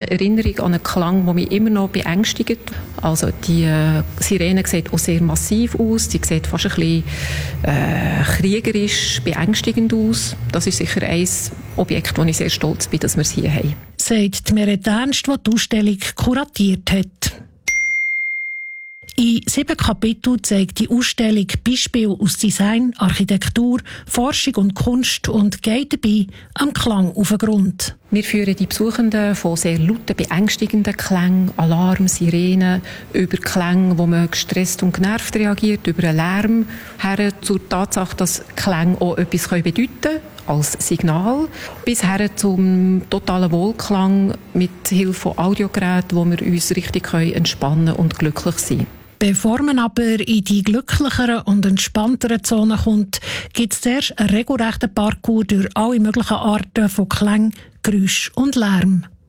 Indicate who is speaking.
Speaker 1: Erinnerung an einen Klang, der mich immer noch beängstigt. Also die Sirene sieht auch sehr massiv aus, die sieht fast ein bisschen kriegerisch, beängstigend aus. Das ist sicher ein Objekt, wo ich sehr stolz bin, dass wir es hier haben.
Speaker 2: Sagt Meret Ernst, die die Ausstellung kuratiert hat. In 7 Kapiteln zeigt die Ausstellung Beispiele aus Design, Architektur, Forschung und Kunst und geht dabei am Klang auf den Grund.
Speaker 1: Wir führen die Besuchenden von sehr lauten, beängstigenden Klängen, Alarm, Sirenen, über Klänge, wo man gestresst und genervt reagiert, über einen Lärm, her zur Tatsache, dass Klänge auch etwas bedeuten können, als Signal, bis her zum totalen Wohlklang mit Hilfe von Audiogeräten, wo wir uns richtig entspannen und glücklich sein können.
Speaker 2: Bevor man aber in die glücklicheren und entspannteren Zonen kommt, gibt es zuerst einen regelrechten Parcours durch alle möglichen Arten von Klang, Geräusch und Lärm.